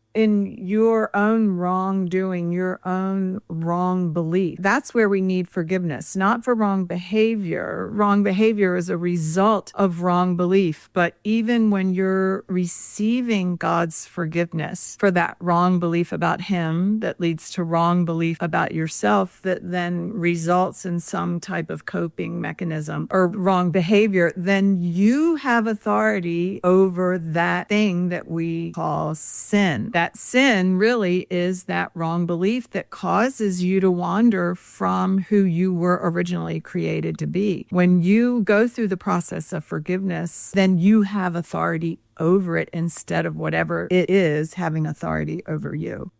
in your own wrongdoing, your own wrong belief. That's where we need forgiveness, not for wrong behavior. Wrong behavior is a result of wrong belief. But even when you're receiving God's forgiveness for that wrong belief about Him that leads to wrong belief about yourself, that then results in some type of coping mechanism or wrong behavior, then you have authority over that thing that we call sin. That sin really is that wrong belief that causes you to wander from who you were originally created to be. When you go through the process of forgiveness, then you have authority over it instead of whatever it is having authority over you.